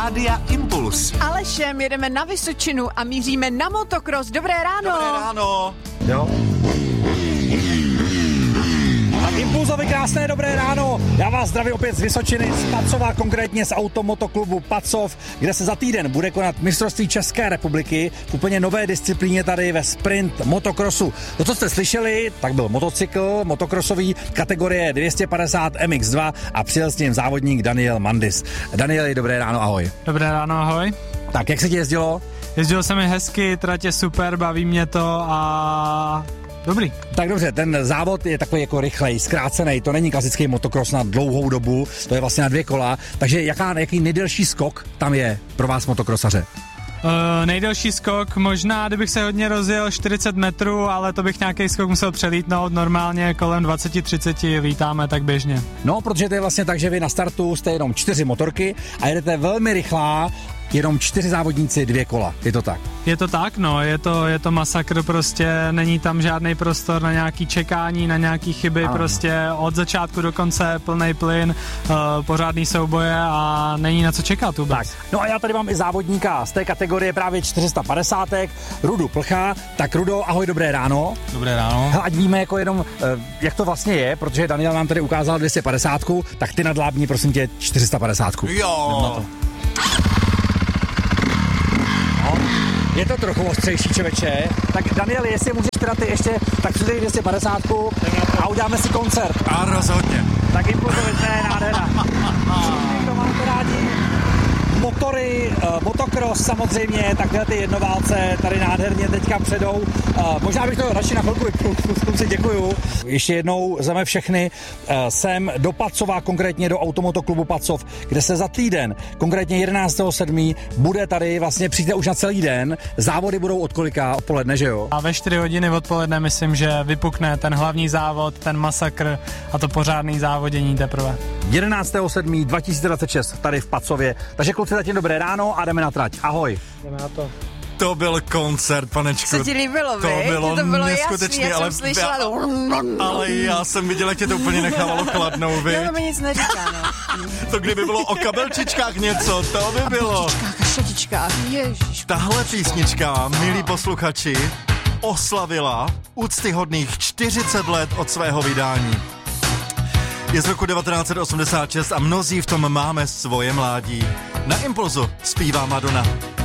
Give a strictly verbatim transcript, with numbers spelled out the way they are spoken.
Rádia Impuls. Alešem, jedeme na Vysočinu a míříme na motokros. Dobré ráno. Dobré ráno. Jo. Tak Impulzovi krásné dobré ráno. Já vás zdravím opět z Vysočiny, z Pacova, konkrétně z automotoklubu Pacov, kde se za týden bude konat mistrovství České republiky v úplně nové disciplíně tady ve sprint motokrosu. To, co jste slyšeli, tak byl motocykl motokrosový kategorie dvě stě padesát M X dva a přijel s ním závodník Daniel Mandis. Danieli, dobré ráno, ahoj. Dobré ráno, ahoj. Tak, jak se ti jezdilo? Jezdilo se mi hezky, trať je super, baví mě to a... Dobrý. Tak dobře, ten závod je takový jako rychlej, zkrácený, to není klasický motokros na dlouhou dobu, to je vlastně na dvě kola, takže jaká, jaký nejdelší skok tam je pro vás motokrosaře? Uh, nejdelší skok, možná, kdybych se hodně rozjel čtyřicet metrů, ale to bych nějaký skok musel přelítnout, normálně kolem dvacet třicet lítáme tak běžně. No, protože to je vlastně tak, že vy na startu jste jenom čtyři motorky a jedete velmi rychlá, jenom čtyři závodníci, dvě kola, je to tak? Je to tak, no, je to, je to masakr, prostě není tam žádný prostor na nějaký čekání, na nějaký chyby, ano. Prostě od začátku do konce plnej plyn, uh, pořádný souboje a není na co čekat vůbec. Tak. No a já tady mám i závodníka z té kategorie právě čtyři sta padesát, Rudu Plcha. Tak Rudo, ahoj, dobré ráno. Dobré ráno. Hele, ať víme jako jenom, jak to vlastně je, protože Daniel nám tady ukázal dvě stě padesát, tak ty nadlábni, prosím tě, čtyři sta padesát. Jo. Je to trochu ostřejší, člověče. Tak Daniel, jestli můžeš teda ty ještě, tak přidej dvě stě padesát a uděláme si koncert. A rozhodně. Tak Impulzovi, to je nádhera. Všichni, kdo máte rádi motory, uh, motocross samozřejmě, takhle ty jednoválce tady nádherně teďka předou. Uh, možná bych to radši na chvilku vypnul, si děkuju. Ještě jednou zeme všechny uh, sem do Pacova, konkrétně do automotoklubu Pacov, kde se za týden, konkrétně jedenáctého sedmého bude tady, vlastně přijďte už na celý den. Závody budou od kolika? Odpoledne, že jo? A ve čtyři hodiny odpoledne myslím, že vypukne ten hlavní závod, ten masakr a to pořádný závodění teprve. jedenáctého sedmého dva tisíce dvacet šest tady v Pacově. Takže kluci, zatím dobré ráno a jdeme na trať. Ahoj. Jdeme na to. To byl koncert, panečku. Co ti líbilo, to vy? Bylo to bylo neskutečný, jasný, ale, já jsem slyšela. ale já jsem viděl, jak tě to úplně nechávalo chladnou, vy. Jo, to mi nic neříká, no. To kdyby bylo o kabelčičkách něco, to by bylo. A šetičkách a šetičkách, ježiš. Tahle písnička, milí posluchači, oslavila úctyhodných čtyřicet let od svého vydání. Je z roku devatenáct set osmdesát šest a mnozí v tom máme svoje mládí. Na Impulzu zpívá Madonna.